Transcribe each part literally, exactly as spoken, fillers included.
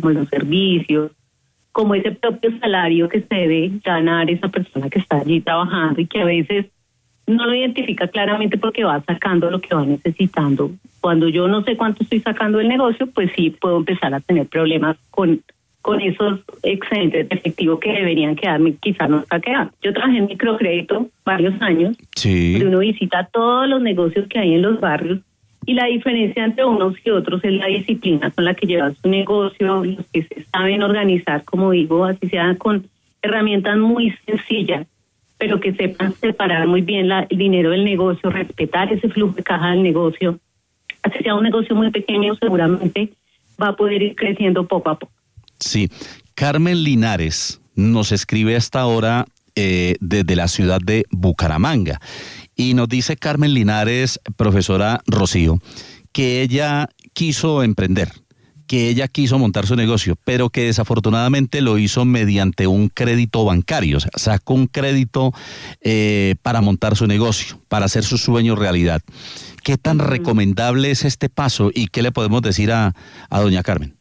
como los servicios, como ese propio salario que se debe ganar esa persona que está allí trabajando y que a veces no lo identifica claramente porque va sacando lo que va necesitando. Cuando yo no sé cuánto estoy sacando del negocio, pues sí puedo empezar a tener problemas con, con esos excedentes de efectivo que deberían quedarme, quizás no está quedando. Yo trabajé en microcrédito varios años, sí. donde uno visita todos los negocios que hay en los barrios y la diferencia entre unos y otros es la disciplina con la que llevan su negocio, los que se saben organizar, como digo, así sea con herramientas muy sencillas, pero que sepan separar muy bien la, el dinero del negocio, respetar ese flujo de caja del negocio. Así sea un negocio muy pequeño, seguramente va a poder ir creciendo poco a poco. Sí. Carmen Linares nos escribe hasta ahora eh, desde la ciudad de Bucaramanga. Y nos dice Carmen Linares, profesora Rocío, que ella quiso emprender, que ella quiso montar su negocio, pero que desafortunadamente lo hizo mediante un crédito bancario. O sea, sacó un crédito eh, para montar su negocio, para hacer su sueño realidad. ¿Qué tan uh-huh. recomendable es este paso y qué le podemos decir a, a doña Carmen?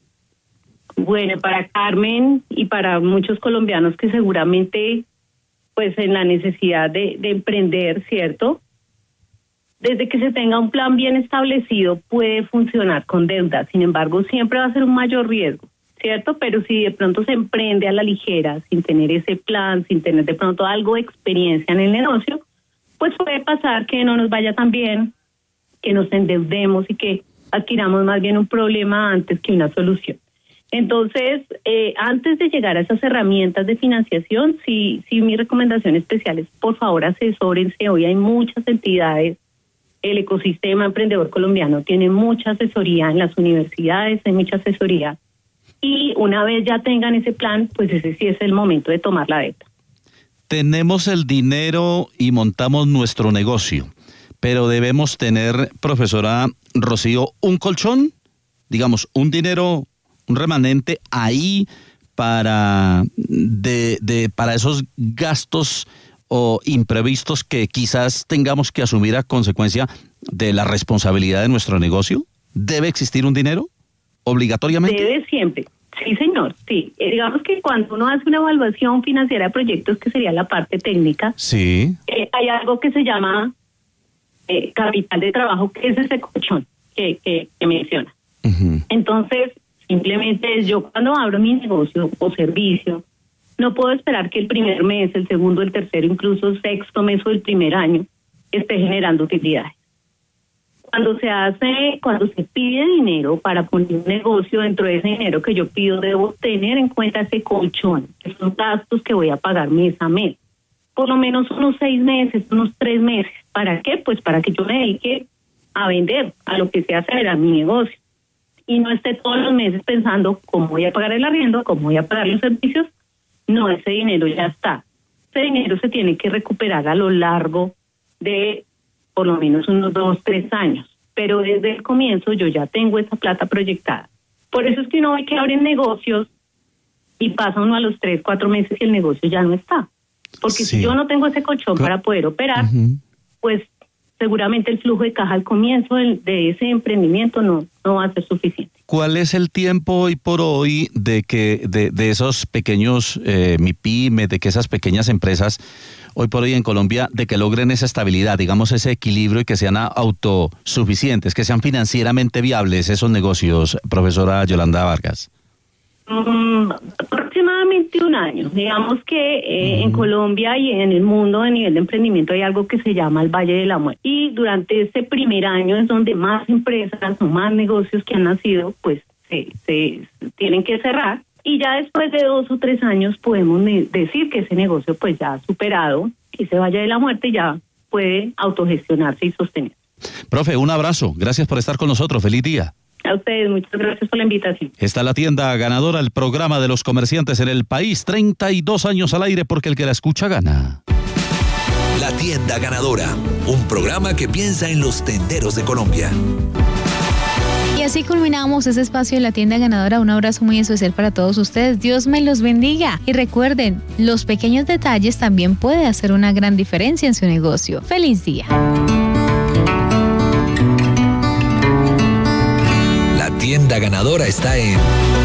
Bueno, para Carmen y para muchos colombianos que seguramente pues en la necesidad de, de emprender, ¿cierto? Desde que se tenga un plan bien establecido puede funcionar con deuda, sin embargo siempre va a ser un mayor riesgo, ¿cierto? Pero si de pronto se emprende a la ligera, sin tener ese plan, sin tener de pronto algo de experiencia en el negocio, pues puede pasar que no nos vaya tan bien, que nos endeudemos y que adquiramos más bien un problema antes que una solución. Entonces, eh, antes de llegar a esas herramientas de financiación, sí, sí, mi recomendación especial es, por favor, asesórense. Hoy hay muchas entidades. El ecosistema emprendedor colombiano tiene mucha asesoría en las universidades, hay mucha asesoría. Y una vez ya tengan ese plan, pues ese sí es el momento de tomar la deuda. Tenemos el dinero y montamos nuestro negocio, pero debemos tener, profesora Rocío, un colchón, digamos, un dinero, un remanente ahí para, de, de, para esos gastos o imprevistos que quizás tengamos que asumir a consecuencia de la responsabilidad de nuestro negocio. ¿Debe existir un dinero obligatoriamente? Debe siempre. Sí, señor, sí. Eh, digamos que cuando uno hace una evaluación financiera de proyectos, que sería la parte técnica, sí. eh, hay algo que se llama eh, capital de trabajo, que es ese colchón que, que, que menciona. Uh-huh. Entonces, simplemente yo cuando abro mi negocio o servicio, no puedo esperar que el primer mes, el segundo, el tercero, incluso el sexto mes o el primer año esté generando utilidades. Cuando se hace, cuando se pide dinero para poner un negocio, dentro de ese dinero que yo pido, debo tener en cuenta ese colchón, esos gastos que voy a pagar mes a mes. Por lo menos unos seis meses, unos tres meses. ¿Para qué? Pues para que yo me dedique a vender, a lo que sea hacer, a mi negocio. Y no esté todos los meses pensando cómo voy a pagar el arriendo, cómo voy a pagar los servicios. No, ese dinero ya está. Ese dinero se tiene que recuperar a lo largo de por lo menos unos dos, tres años. Pero desde el comienzo yo ya tengo esa plata proyectada. Por eso es que uno ve que abren negocios y pasa uno a los tres, cuatro meses y el negocio ya no está. Porque sí. si yo no tengo ese colchón Co- para poder operar, uh-huh. pues seguramente el flujo de caja al comienzo de, de ese emprendimiento no, no va a ser suficiente. ¿Cuál es el tiempo hoy por hoy de que de, de esos pequeños eh, MIPYME, de que esas pequeñas empresas hoy por hoy en Colombia, de que logren esa estabilidad, digamos ese equilibrio y que sean autosuficientes, que sean financieramente viables esos negocios, profesora Yolanda Vargas? Um, aproximadamente un año. Digamos que eh, uh-huh. en Colombia y en el mundo a nivel de emprendimiento hay algo que se llama el Valle de la Muerte. Y durante este primer año es donde más empresas o más negocios que han nacido, pues se, se tienen que cerrar. Y ya después de dos o tres años podemos ne- decir que ese negocio pues ya ha superado ese Valle de la Muerte y ya puede autogestionarse y sostener. Profe, un abrazo. Gracias por estar con nosotros. Feliz día. A ustedes, muchas gracias por la invitación. Está la tienda ganadora, el programa de los comerciantes en el país. treinta y dos años al aire porque el que la escucha gana. La tienda ganadora, un programa que piensa en los tenderos de Colombia. Y así culminamos ese espacio de la tienda ganadora. Un abrazo muy especial para todos ustedes. Dios me los bendiga. Y recuerden, los pequeños detalles también pueden hacer una gran diferencia en su negocio. ¡Feliz día! La tienda ganadora está en